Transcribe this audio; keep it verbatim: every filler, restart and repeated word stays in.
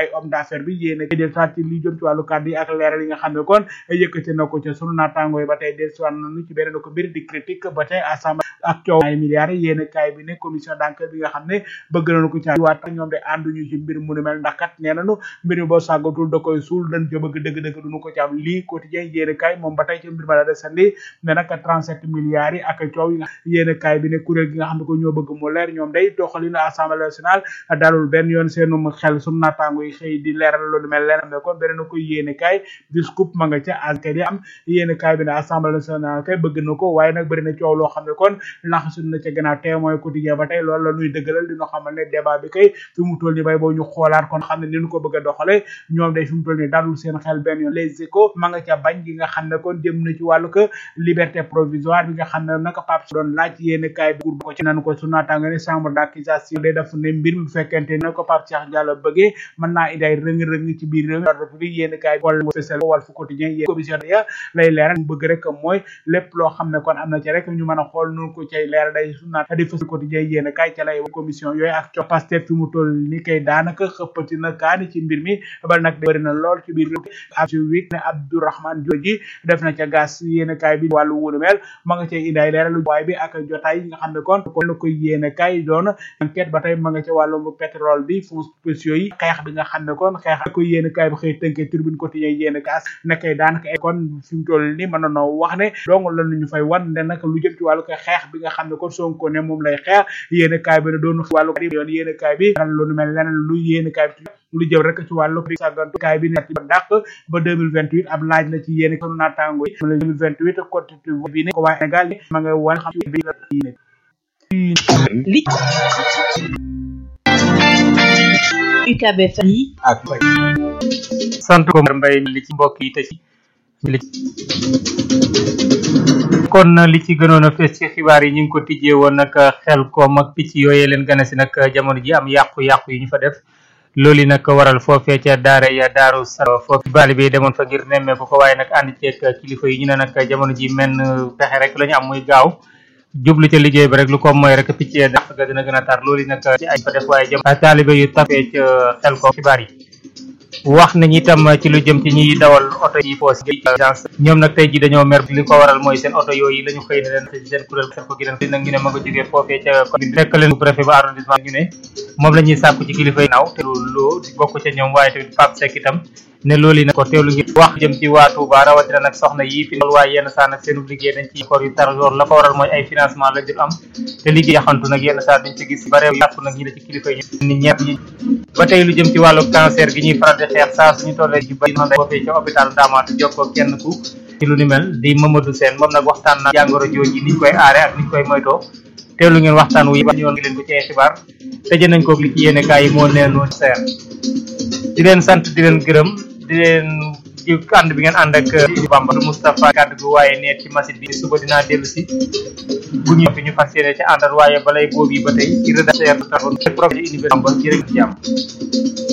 ay homme d'affaires bi yéen a del soit ci li jëm ci wàllu kàddu yi ak leeral yi nga xam ne kon yëkkati na ko ca sunu naataango yi ba tey del soit nañu ci beneen ko mbir di critique ba tey assemblée ak coow ay milliards yéen a kaay bi ne commission d'enquête bi nga xam ne bëgg nañu ko ca waat ñoom de ànduñu ci mbir mu nu mel ndax kat nee nañu mbir mi boo sàggatul da koy suul dañ ca bëgg dëgg-dëgg duñu ko ci am lii quotidien yéen a kaay moom ba tey ci mbir ma la desandi ne nag trente-sept milliards yi ak coow yi nga yéen a kaay bi ne kuréel gi nga xam ne ko ñoo bëgg mu leer ñoom day doxalinu assemblée nationale dalul benn yoon seenum xel sunu naataango yi xëy di leeral loolu mel leen mais kon beneen ko yéen a kaay di scoop ma nga ca enquête yi am yéen a kaay bi ne assemblée nationale kay bëgg na ko waaye nag bëri na coow loo xam ne kon laxasul na ca gannaaw témoin quotidien ba tey loolu la ñuy dëggalal dina xamal ne débat bi kay fi mu toll nii bay boo ñu xoolaat kon xam ne ni ñu ko bëgg a doxale ñoom day fi mu toll nii dalul seen xel benn yoon les échos ma nga ca bañ gi nga xam ne kon jëm na ci wàllu que liberté provisoire bi nga xam ne naka Pape doon laaj yéen a kaay bi ko ci nan ko su naataango ne chambre d'accusation day def ne mbir mi fekkente ne ko Pape Cheikh Diallo bëggee mën naa indi ay rëng-rëng ci biir réew république yéen a kaay bi wala spécial Walf Quotidien yéen commission ya lay leeral mu bëgg rek mooy lépp loo xam ne kon am na ci rek ñu mën a xool nu ko cay leeral day su naat di fas quotidien yéen a kaay ca lay commission yooyu ak co Pastef fi mu toll ni kay daanaka xëppati na kaani ci mbir mi ba nag bëri na lool ci biir ab ci week ne Abdourahmane Dioji def na ca gas yéen a kaay bi wàllu wunu mel ma nga cay indi ay leeral waay bi ak jotaay yi nga xam ne kon kon na ko yéen a kaay doon enquête ba tey ma nga ca wàllu pétrole bi fonds spéciaux yi xeex bi nga xam ne kon xeex ko yéen a kaay bi xëy tënkee Tribune Quotidien yéen a kaas nekkay daanaka kon fi mu toll ni mën na noo wax ne donc lan ñu fay wan ne nag lu jëm ci wàllu ko xeex bi nga xam ne kon Sonko ne moom lay xeex yéen a kaay bi ne doon wàllu yoon yéen a kaay bi lu nu mel leneen lu yéen a kaay bi lu jëm rek ci wàllu sàggantu kaay bi nekk ba dàq ba deux mille vingt-huit ab laaj la ci yéen sunu naataango yi deux mille vingt-huit côté bi ne ko waa Sénégal ma nga wan xam ci bi la li U K B F yi ak sant ko mbay li ci mbokk yi te ci kon li ci gënoon a fees ci xibaar yi ñu ngi ko tijjee woon nag xel koom ak picc yooyee leen gane si nag jamono ji am yàqu-yàqu yi ñu fa def loolu nag waral foofee ca daara ya daaru sa foofu baali bi demoon fa ngir nemmee bu ko waaye nag ànd ceeg kilifa yi ñu ne nag jamono ji menn pexe rek la ñu am muy gaaw jublu ca liggéey bi rek lu ko mooy rek picc ya def ga dina gën a tar loolu nag ci ay fa def waaye jëm taalibe yu tapee ca xel ko xibaar yi wax nañ itam ci lu jëm ci ñiy dawal oto yi foos gi agence ñoom nag tey ji dañoo mer li ko waral mooy seen oto yooyu la ñu xëy ne leen ci seen kuréel seen ko gi leen nag ñu ne ma nga jógee foofee ca commune fekk leen préfet ba arrondissement ñu ne moom la ñuy sàkku ci kilifa yi naaw te loo bokk ca ñoom waaye tamit Pape Seck itam ne loolu yi nag ko teewlu ngir wax jëm ci waa Touba rawatina nag soxna yi fi loolu waaye yenn saa nag seenu liggéey dañ ci koor yu tar yoor la ko waral mooy ay financement la jël am te liggéey yaxantu nag yenn saa dañ ci gis bare yàpp nag ñi la ci kilifa yi ni ñepp ñi ba tey lu jëm ci wàllu cancer gi ñuy faral di xeex saa suñu tollee ci bari na boofee ca hôpital Ndamatou jokkoo kenn ku ci lu ni mel di Mamadou Sène moom nag waxtaan na jàngoro jooji niñ koy aare ak niñ koy moytoo teewlu ngeen waxtaan wu ba yoon ngi leen ko ci ay xibaar tëjee nañ ko li ci yéene kaay yi moo neenu seer di leen sant di leen gërëm di leen ci ànd bi ngeen ànd ak Bamba Moustapha kàddu gi waaye neet ci machine bi suba dinaa dellu si bu ñu fi ñu fas yéene ci àndal waaye balay boobu yi ba tey ci rédacteur bu taxoon projet université Bamba ci rek jàmm